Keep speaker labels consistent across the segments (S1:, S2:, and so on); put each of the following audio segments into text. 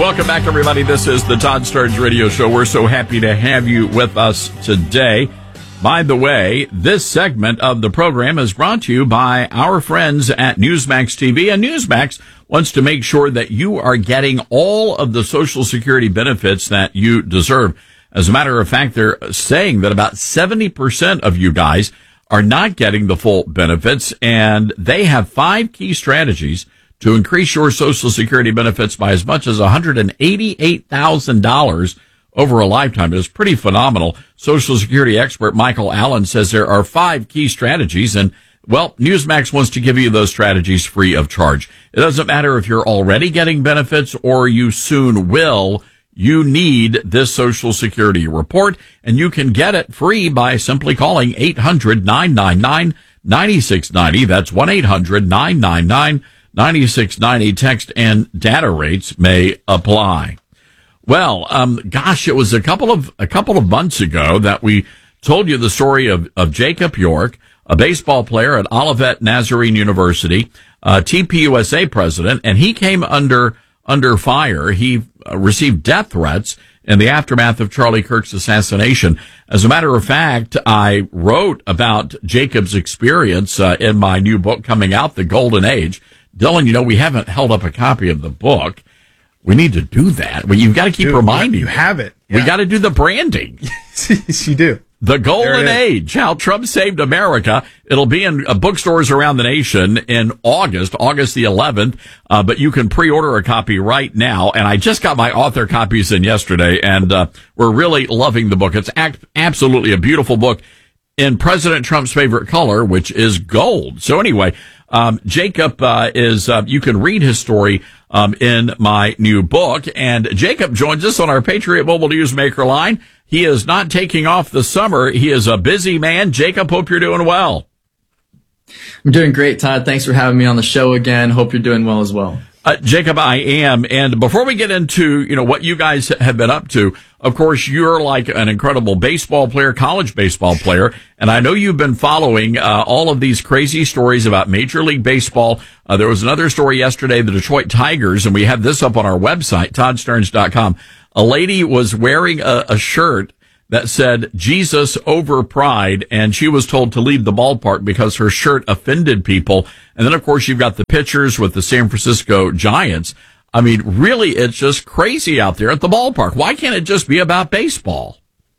S1: Welcome back, everybody. This is the Todd Starnes Radio Show. We're so happy to have you with us today. By the way, this segment of the program is brought to you by our friends at Newsmax TV. And Newsmax wants to make sure that you are getting all of the Social Security benefits that you deserve. As a matter of fact, they're saying that about 70% of you guys are not getting the full benefits, and they have 5 key strategies to increase your Social Security benefits by as much as $188,000 over a lifetime. It is pretty phenomenal. Social Security expert Michael Allen says there are 5 key strategies, and, well, Newsmax wants to give you those strategies free of charge. It doesn't matter if you're already getting benefits or you soon will. You need this Social Security report, and you can get it free by simply calling 800-999-9690. That's 1-800-999-9690. 9690. Text and data rates may apply. Well, it was a couple of months ago that we told you the story of Jacob York, a baseball player at Olivet Nazarene University, TPUSA president, and he came under fire. He received death threats in the aftermath of Charlie Kirk's assassination. As a matter of fact, I wrote about Jacob's experience in my new book coming out, The Golden Age. Dylan, we haven't held up a copy of the book. We need to do that. You've got to keep reminding.
S2: You have it.
S1: Yeah. We got to do the branding.
S2: Yes, you do.
S1: The Golden Age, How Trump Saved America. It'll be in bookstores around the nation in August the 11th. But you can pre-order a copy right now. And I just got my author copies in yesterday, and we're really loving the book. It's absolutely a beautiful book in President Trump's favorite color, which is gold. So anyway, Jacob you can read his story in my new book. And Jacob joins us on our Patriot Mobile Newsmaker line. He is not taking off the summer. He is a busy man. Jacob, hope you're doing well.
S3: I'm doing great, Todd. Thanks for having me on the show again. Hope you're doing well as well.
S1: Jacob, I am. And before we get into, what you guys have been up to, of course, you're like an incredible baseball player, college baseball player. And I know you've been following all of these crazy stories about Major League Baseball. There was another story yesterday, the Detroit Tigers, and we have this up on our website, ToddStarnes.com. A lady was wearing a shirt that said Jesus over pride, and she was told to leave the ballpark because her shirt offended people. And then, of course, you've got the pictures with the San Francisco Giants. I mean, really, it's just crazy out there at the ballpark. Why can't it just be about baseball?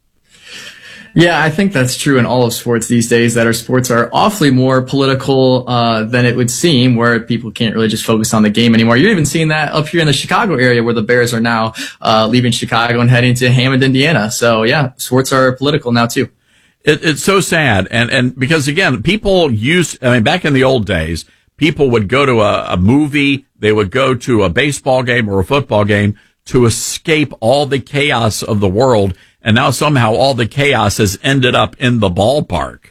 S3: Yeah, I think that's true in all of sports these days, that our sports are awfully more political than it would seem, where people can't really just focus on the game anymore. You're even seeing that up here in the Chicago area, where the Bears are now leaving Chicago and heading to Hammond, Indiana. So, yeah, sports are political now, too.
S1: It's so sad. And because, again, people back in the old days, people would go to a movie, they would go to a baseball game or a football game to escape all the chaos of the world. And now somehow all the chaos has ended up in the ballpark.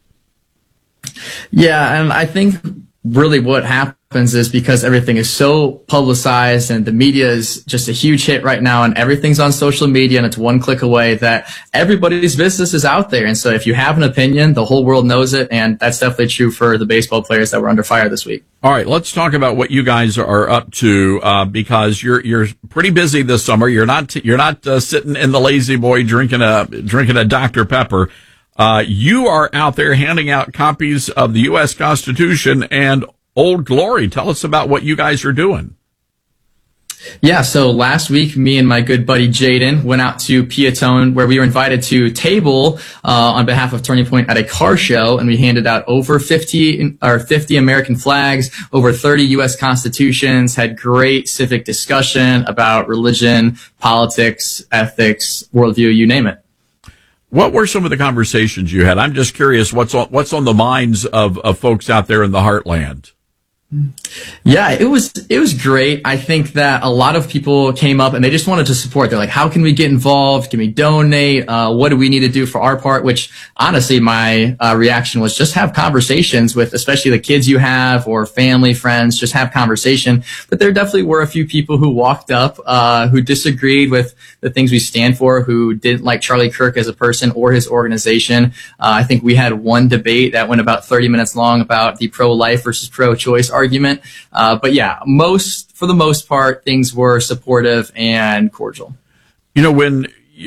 S3: Yeah, and I think really what happens is because everything is so publicized and the media is just a huge hit right now and everything's on social media and it's one click away, that everybody's business is out there. And so if you have an opinion, the whole world knows it. And that's definitely true for the baseball players that were under fire this week.
S1: All right, let's talk about what you guys are up to, because you're pretty busy this summer. You're not sitting in the lazy boy drinking a Dr. Pepper. You are out there handing out copies of the U.S. Constitution and Old Glory. Tell us about what you guys are doing.
S3: Yeah, so last week, me and my good buddy Jaden went out to Piatone, where we were invited to table on behalf of Turning Point at a car show, and we handed out over 50 American flags, over 30 U.S. constitutions, had great civic discussion about religion, politics, ethics, worldview, you name it.
S1: What were some of the conversations you had? I'm just curious what's on the minds of folks out there in the heartland.
S3: Yeah, it was great. I think that a lot of people came up and they just wanted to support. They're like, how can we get involved? Can we donate? What do we need to do for our part? Which honestly, my reaction was just have conversations with, especially the kids you have or family, friends, just have conversation. But there definitely were a few people who walked up, who disagreed with the things we stand for, who didn't like Charlie Kirk as a person or his organization. I think we had one debate that went about 30 minutes long about the pro-life versus pro-choice argument. But yeah, for the most part, things were supportive and cordial.
S1: When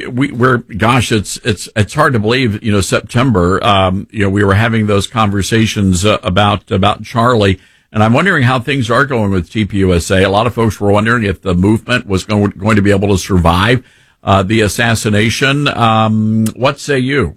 S1: it's hard to believe, September, we were having those conversations about Charlie, and I'm wondering how things are going with TPUSA. A lot of folks were wondering if the movement was going to be able to survive the assassination. What say you?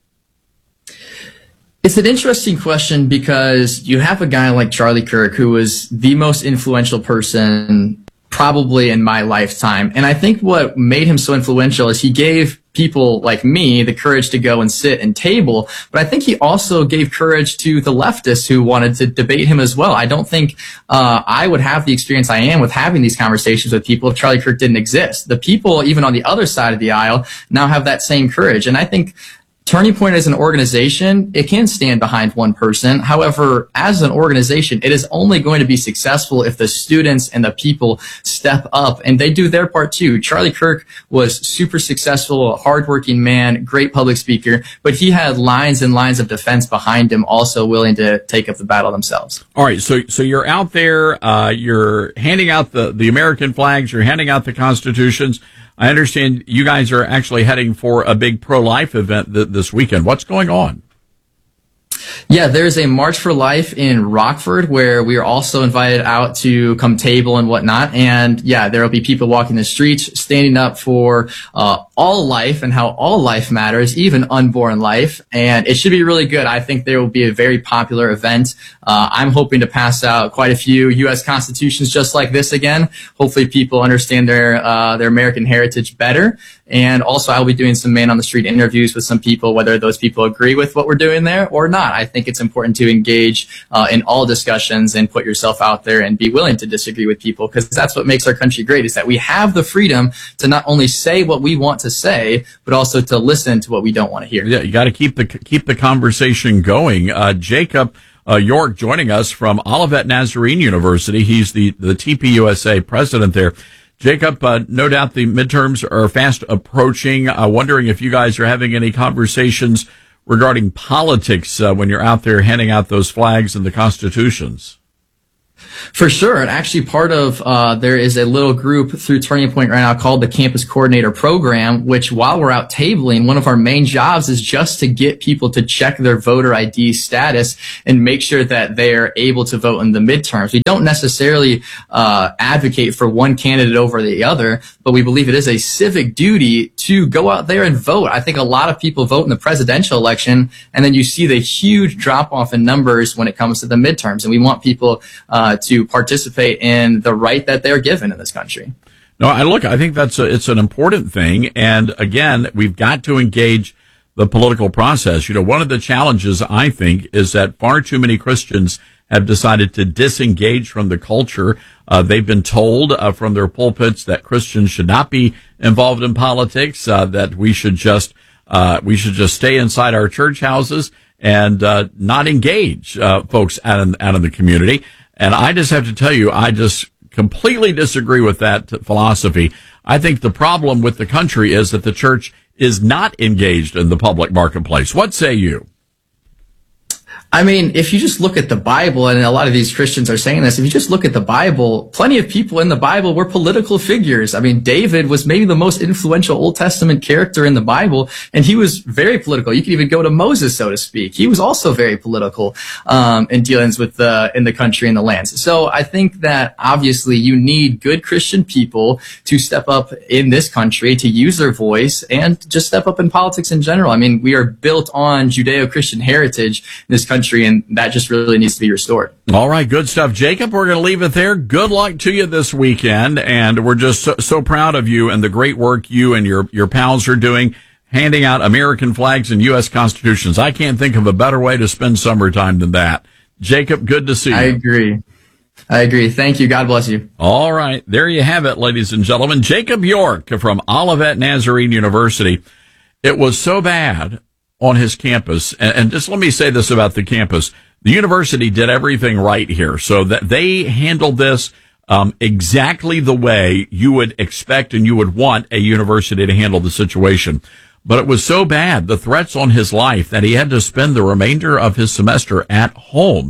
S3: It's an interesting question because you have a guy like Charlie Kirk, who was the most influential person probably in my lifetime. And I think what made him so influential is he gave people like me the courage to go and sit and table. But I think he also gave courage to the leftists who wanted to debate him as well. I don't think I would have the experience I am with having these conversations with people if Charlie Kirk didn't exist. The people, even on the other side of the aisle, now have that same courage. And I think Turning Point as an organization, it can stand behind one person. However, as an organization, it is only going to be successful if the students and the people step up and they do their part too. Charlie Kirk was super successful, a hardworking man, great public speaker, but he had lines and lines of defense behind him, also willing to take up the battle themselves.
S1: All right. So you're out there, you're handing out the American flags, you're handing out the constitutions. I understand you guys are actually heading for a big pro-life event this weekend. What's going on?
S3: Yeah, there's a March for Life in Rockford where we are also invited out to come table and whatnot. And yeah, there will be people walking the streets, standing up for all life and how all life matters, even unborn life. And it should be really good. I think there will be a very popular event. I'm hoping to pass out quite a few U.S. constitutions just like this again. Hopefully people understand their American heritage better. And also I'll be doing some man on the street interviews with some people, whether those people agree with what we're doing there or not. I think it's important to engage in all discussions and put yourself out there and be willing to disagree with people, because that's what makes our country great, is that we have the freedom to not only say what we want to say, but also to listen to what we don't want to hear.
S1: Yeah, you got to keep the conversation going. Jacob York joining us from Olivet Nazarene University. He's the TPUSA president there. Jacob, no doubt the midterms are fast approaching. Wondering if you guys are having any conversations regarding politics when you're out there handing out those flags and the constitutions.
S3: For sure. And actually part of, there is a little group through Turning Point right now called the Campus Coordinator Program, which while we're out tabling, one of our main jobs is just to get people to check their voter ID status and make sure that they're able to vote in the midterms. We don't necessarily, advocate for one candidate over the other, but we believe it is a civic duty to go out there and vote. I think a lot of people vote in the presidential election, and then you see the huge drop off in numbers when it comes to the midterms. And we want people, to participate in the right that they're given in this country.
S1: No, I think it's an important thing. And again, we've got to engage the political process. One of the challenges, I think, is that far too many Christians have decided to disengage from the culture. They've been told from their pulpits that Christians should not be involved in politics, that we should just stay inside our church houses and not engage folks out in the community. And I just have to tell you, I just completely disagree with that philosophy. I think the problem with the country is that the church is not engaged in the public marketplace. What say you?
S3: I mean, if you just look at the Bible, and a lot of these Christians are saying this, if you just look at the Bible, plenty of people in the Bible were political figures. I mean, David was maybe the most influential Old Testament character in the Bible, and he was very political. You could even go to Moses, so to speak. He was also very political in dealings with in the country and the lands. So I think that obviously you need good Christian people to step up in this country, to use their voice, and just step up in politics in general. I mean, we are built on Judeo-Christian heritage in this country, and that just really needs to be restored.
S1: All right, good stuff. Jacob, we're going to leave it there. Good luck to you this weekend, and we're just so proud of you and the great work you and your pals are doing, handing out American flags and U.S. constitutions. I can't think of a better way to spend summertime than that. Jacob, good to see you.
S3: I agree. Thank you. God bless you.
S1: All right, there you have it, ladies and gentlemen. Jacob York from Olivet Nazarene University. It was so bad on his campus. And just let me say this about the campus. The university did everything right here, so that they handled this exactly the way you would expect and you would want a university to handle the situation. But it was so bad, the threats on his life, that he had to spend the remainder of his semester at home.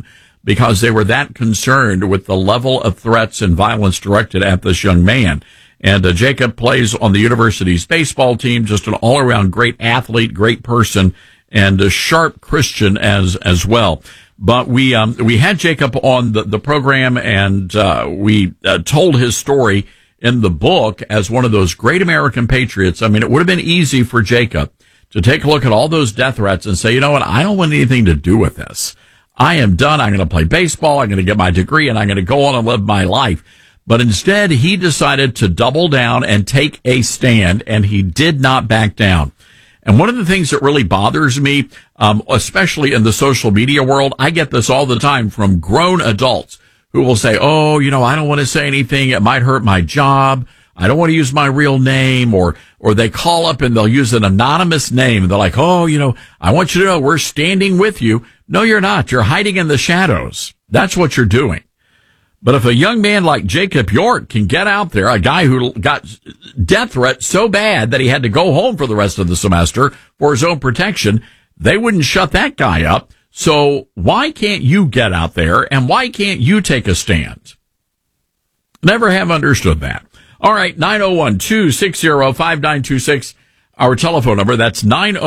S1: because they were that concerned with the level of threats and violence directed at this young man. And Jacob plays on the university's baseball team, just an all-around great athlete, great person, and a sharp Christian as well. But we had Jacob on the program, and we told his story in the book as one of those great American patriots. I mean, it would have been easy for Jacob to take a look at all those death threats and say, you know what, I don't want anything to do with this. I am done. I'm going to play baseball. I'm going to get my degree, and I'm going to go on and live my life. But instead, he decided to double down and take a stand, and he did not back down. And one of the things that really bothers me, especially in the social media world, I get this all the time from grown adults who will say, oh, you know, I don't want to say anything. It might hurt my job. I don't want to use my real name. Or they call up and they'll use an anonymous name. They're like, oh, you know, I want you to know we're standing with you. No, you're not. You're hiding in the shadows. That's what you're doing. But if a young man like Jacob York can get out there, a guy who got death threats so bad that he had to go home for the rest of the semester for his own protection, they wouldn't shut that guy up. So why can't you get out there, and why can't you take a stand? Never have understood that. All right, 901-260-5926, our telephone number. That's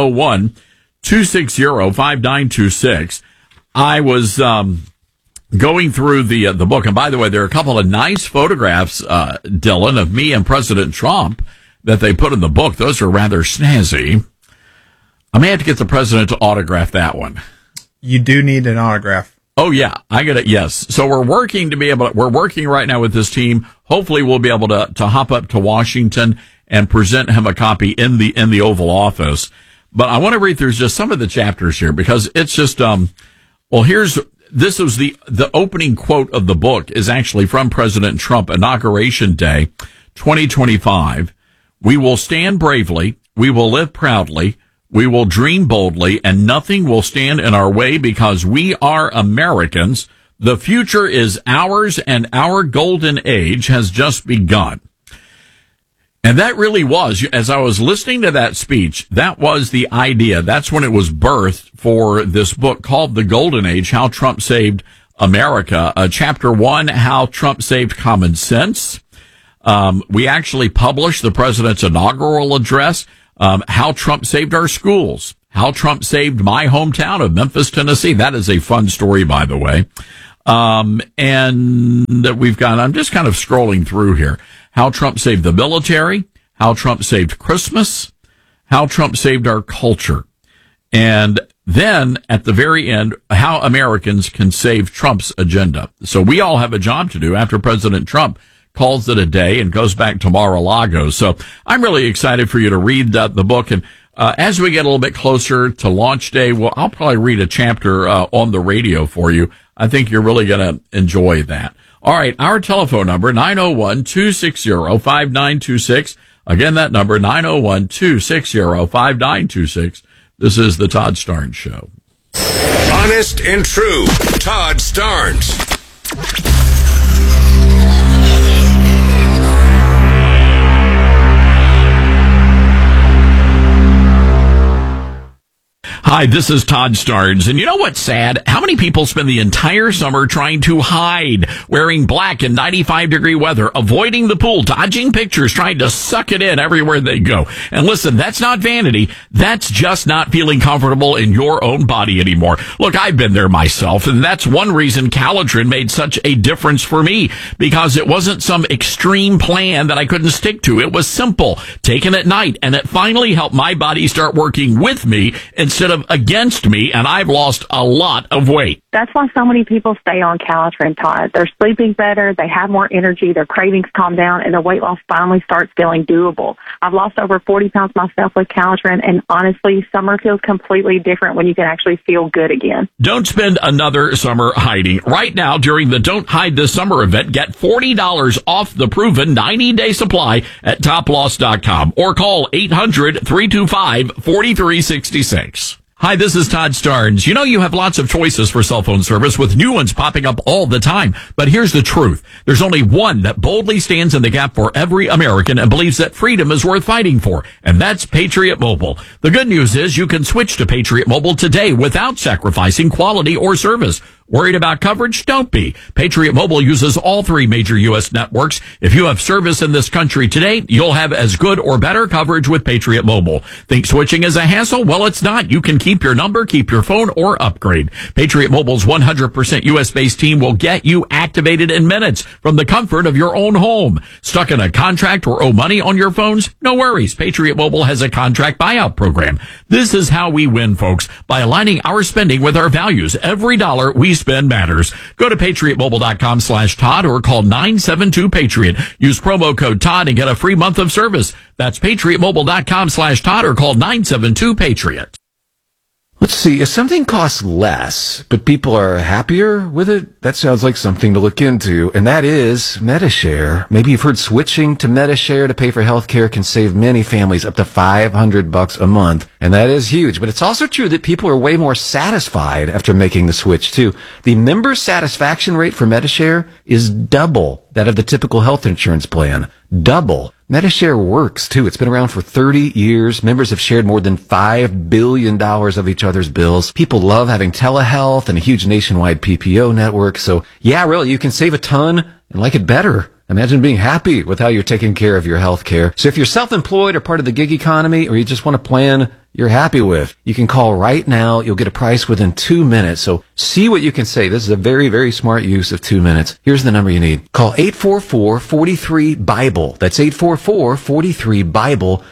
S1: 901-260-5926. I was going through the book, and by the way, there are a couple of nice photographs, Dylan, of me and President Trump that they put in the book. Those are rather snazzy. I may have to get the president to autograph that one.
S2: You do need an autograph.
S1: Oh yeah, I get it. Yes. So we're working right now with this team. Hopefully we'll be able to hop up to Washington and present him a copy in the Oval Office. But I want to read through just some of the chapters here because it's just, this was the opening quote of the book is actually from President Trump, Inauguration Day, 2025. We will stand bravely. We will live proudly. We will dream boldly, and nothing will stand in our way because we are Americans. The future is ours, and our golden age has just begun. And that really was, as I was listening to that speech, that was the idea. That's when it was birthed for this book called The Golden Age, How Trump Saved America. Chapter 1, How Trump Saved Common Sense. We actually published the president's inaugural address, how Trump saved our schools, how Trump saved my hometown of Memphis, Tennessee. That is a fun story, by the way. And we've got, I'm just kind of scrolling through here. How Trump saved the military, how Trump saved Christmas, how Trump saved our culture. And then at the very end, how Americans can save Trump's agenda. So we all have a job to do after President Trump calls it a day and goes back to Mar-a-Lago. So I'm really excited for you to read the book. And as we get a little bit closer to launch day, well, I'll probably read a chapter on the radio for you. I think you're really going to enjoy that. All right, our telephone number, 901-260-5926. Again, that number, 901-260-5926. This is the Todd Starnes Show.
S4: Honest and true, Todd Starnes.
S1: Hi, this is Todd Starnes, and you know what's sad? How many people spend the entire summer trying to hide, wearing black in 95-degree weather, avoiding the pool, dodging pictures, trying to suck it in everywhere they go? And listen, that's not vanity. That's just not feeling comfortable in your own body anymore. Look, I've been there myself, and that's one reason Calitrin made such a difference for me, because it wasn't some extreme plan that I couldn't stick to. It was simple, taken at night, and it finally helped my body start working with me instead of against me, and I've lost a lot of weight.
S5: That's why so many people stay on Calitrin, Todd. They're sleeping better, they have more energy, their cravings calm down, and their weight loss finally starts feeling doable. I've lost over 40 pounds myself with Calitrin, and honestly, summer feels completely different when you can actually feel good again.
S1: Don't spend another summer hiding. Right now, during the Don't Hide This Summer event, get $40 off the proven 90-day supply at toploss.com or call 800-325-4366. Hi, this is Todd Starnes. You know you have lots of choices for cell phone service with new ones popping up all the time. But here's the truth. There's only one that boldly stands in the gap for every American and believes that freedom is worth fighting for, and that's Patriot Mobile. The good news is you can switch to Patriot Mobile today without sacrificing quality or service. Worried about coverage? Don't be. Patriot Mobile uses all 3 major U.S. networks. If you have service in this country today, you'll have as good or better coverage with Patriot Mobile. Think switching is a hassle? Well, it's not. You can keep your number, keep your phone, or upgrade. Patriot Mobile's 100% U.S.-based team will get you activated in minutes from the comfort of your own home. Stuck in a contract or owe money on your phones? No worries. Patriot Mobile has a contract buyout program. This is how we win, folks, by aligning our spending with our values. Every dollar we spend matters. Go to patriotmobile.com/Todd or call 972-PATRIOT. Use promo code Todd and get a free month of service. That's patriotmobile.com/Todd or call 972-PATRIOT.
S6: Let's see, if something costs less, but people are happier with it, that sounds like something to look into, and that is Medi-Share. Maybe you've heard switching to Medi-Share to pay for healthcare can save many families up to $500 a month, and that is huge. But it's also true that people are way more satisfied after making the switch, too. The member satisfaction rate for Medi-Share is double that of the typical health insurance plan. Double. Medi-Share works, too. It's been around for 30 years. Members have shared more than $5 billion of each other's bills. People love having telehealth and a huge nationwide PPO network. So, yeah, really, you can save a ton and like it better. Imagine being happy with how you're taking care of your health care. So if you're self-employed or part of the gig economy, or you just want a plan you're happy with, you can call right now. You'll get a price within 2 minutes. So see what you can save. This is a very, very smart use of 2 minutes. Here's the number you need. Call 844-43-BIBLE. That's 844-43-BIBLE.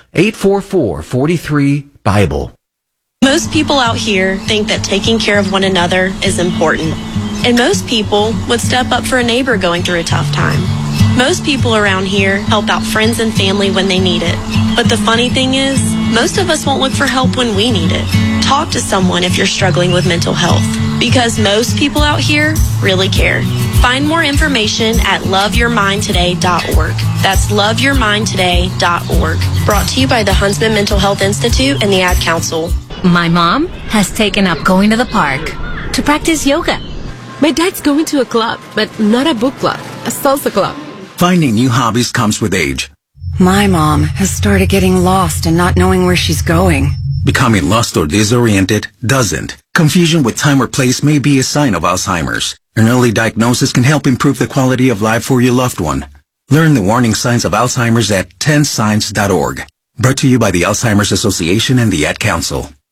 S6: 844-43-BIBLE.
S7: Most people out here think that taking care of one another is important. And most people would step up for a neighbor going through a tough time. Most people around here help out friends and family when they need it. But the funny thing is, most of us won't look for help when we need it. Talk to someone if you're struggling with mental health, because most people out here really care. Find more information at loveyourmindtoday.org. That's loveyourmindtoday.org. Brought to you by the Huntsman Mental Health Institute and the Ad Council.
S8: My mom has taken up going to the park to practice yoga.
S9: My dad's going to a club, but not a book club, a salsa club.
S10: Finding new hobbies comes with age.
S11: My mom has started getting lost and not knowing where she's going.
S10: Becoming lost or disoriented doesn't. Confusion with time or place may be a sign of Alzheimer's. An early diagnosis can help improve the quality of life for your loved one. Learn the warning signs of Alzheimer's at 10signs.org. Brought to you by the Alzheimer's Association and the Ad Council.